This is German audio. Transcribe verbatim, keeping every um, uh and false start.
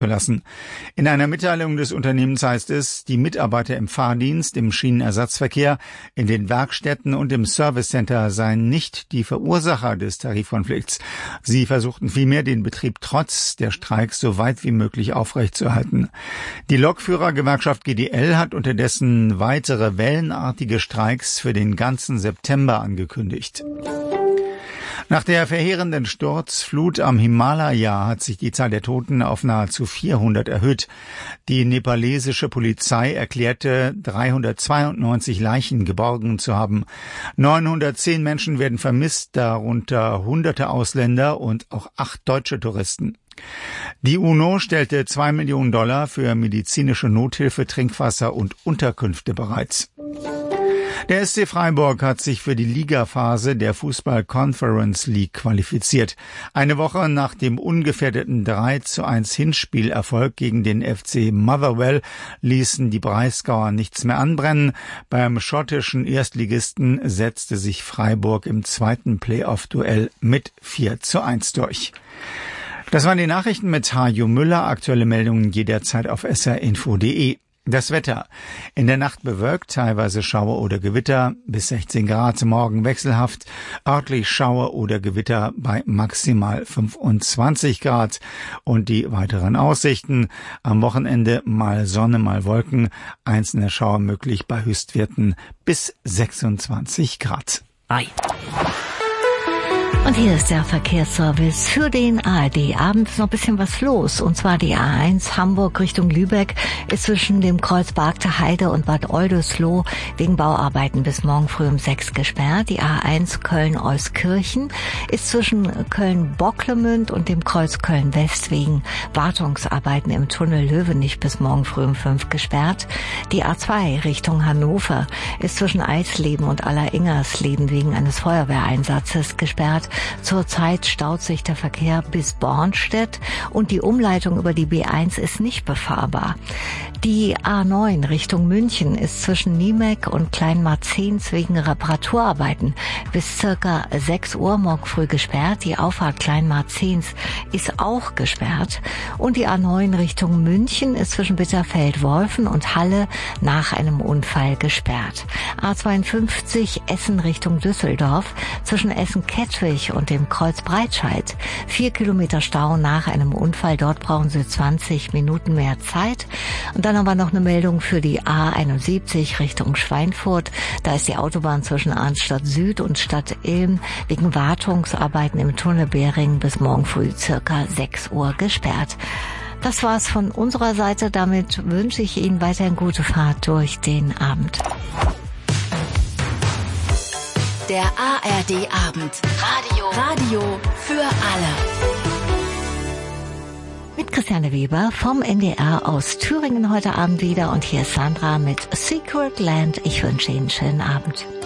Lassen. In einer Mitteilung des Unternehmens heißt es, die Mitarbeiter im Fahrdienst, im Schienenersatzverkehr, in den Werkstätten und im Servicecenter seien nicht die Verursacher des Tarifkonflikts. Sie versuchten vielmehr, den Betrieb trotz der Streiks so weit wie möglich aufrechtzuerhalten. Die Lokführergewerkschaft G D L hat unterdessen weitere wellenartige Streiks für den ganzen September angekündigt. Nach der verheerenden Sturzflut am Himalaya hat sich die Zahl der Toten auf nahezu vierhundert erhöht. Die nepalesische Polizei erklärte, dreihundertzweiundneunzig Leichen geborgen zu haben. neunhundertzehn Menschen werden vermisst, darunter hunderte Ausländer und auch acht deutsche Touristen. Die UNO stellte zwei Millionen Dollar für medizinische Nothilfe, Trinkwasser und Unterkünfte bereit. Der S C Freiburg hat sich für die Ligaphase der Fußball Conference League qualifiziert. Eine Woche nach dem ungefährdeten drei zu eins Hinspielerfolg gegen den F C Motherwell ließen die Breisgauer nichts mehr anbrennen. Beim schottischen Erstligisten setzte sich Freiburg im zweiten Playoff-Duell mit vier zu eins durch. Das waren die Nachrichten mit Hajo Müller. Aktuelle Meldungen jederzeit auf s r info punkt d e. Das Wetter. In der Nacht bewölkt, teilweise Schauer oder Gewitter, bis sechzehn Grad, morgen wechselhaft, örtlich Schauer oder Gewitter bei maximal fünfundzwanzig Grad. Und die weiteren Aussichten: am Wochenende mal Sonne, mal Wolken, einzelne Schauer möglich bei Höchstwerten bis sechsundzwanzig Grad. Ei. Und hier ist der Verkehrsservice für den A R D. Abends noch ein bisschen was los. Und zwar die A eins Hamburg Richtung Lübeck ist zwischen dem Kreuz Bargte Heide und Bad Oldesloe wegen Bauarbeiten bis morgen früh um sechs gesperrt. Die A eins Köln-Euskirchen ist zwischen Köln-Bocklemünd und dem Kreuz Köln-West wegen Wartungsarbeiten im Tunnel Löwenich bis morgen früh um fünf gesperrt. Die A zwei Richtung Hannover ist zwischen Eisleben und Alleringers-Leben wegen eines Feuerwehreinsatzes gesperrt. Zurzeit staut sich der Verkehr bis Bornstedt und die Umleitung über die B eins ist nicht befahrbar. Die A neun Richtung München ist zwischen Niemek und Kleinmarzens wegen Reparaturarbeiten bis circa sechs Uhr morgen früh gesperrt. Die Auffahrt Kleinmarzens ist auch gesperrt. Und die A neun Richtung München ist zwischen Bitterfeld-Wolfen und Halle nach einem Unfall gesperrt. A zweiundfünfzig Essen Richtung Düsseldorf zwischen Essen-Kettwig und dem Kreuz Breitscheid. Vier Kilometer Stau nach einem Unfall. Dort brauchen Sie zwanzig Minuten mehr Zeit. Und dann haben wir noch eine Meldung für die A einundsiebzig Richtung Schweinfurt. Da ist die Autobahn zwischen Arnstadt Süd und Stadt Ilm wegen Wartungsarbeiten im Tunnel Bering bis morgen früh circa sechs Uhr gesperrt. Das war's von unserer Seite. Damit wünsche ich Ihnen weiterhin gute Fahrt durch den Abend. Der A R D Abend. Radio. Radio für alle. Mit Christiane Weber vom N D R aus Thüringen heute Abend wieder. Und hier ist Sandra mit Secret Land. Ich wünsche Ihnen einen schönen Abend.